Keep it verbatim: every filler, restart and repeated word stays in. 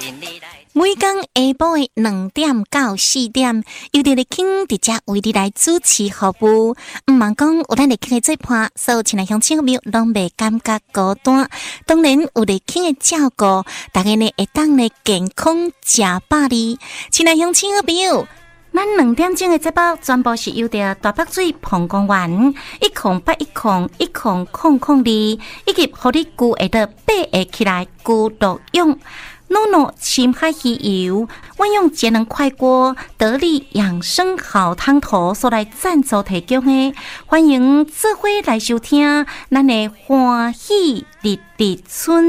每天下晡的两点到四點，由着立慶佇遮為你來主持服務。毋茫講有咱立慶的做伴，所有親愛鄉親朋友攏袂感覺孤單。當然有立慶的照顧，大家呢會當呢健康食飽哩。親愛鄉親朋友，咱兩點鐘的節目全部是由着大北水澎公園一空八一空一空空空二，以及互你具會得八個起來具作用。諾諾深海魚油，運用節能快鍋得力養生好湯頭所來贊助提供的，歡迎做伙來收聽咱的歡喜日日春。